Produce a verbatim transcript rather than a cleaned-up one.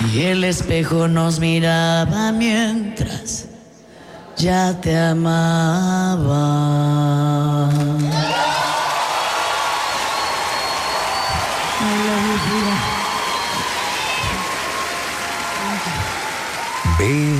Y el espejo nos miraba mientras ya te amaba. Ve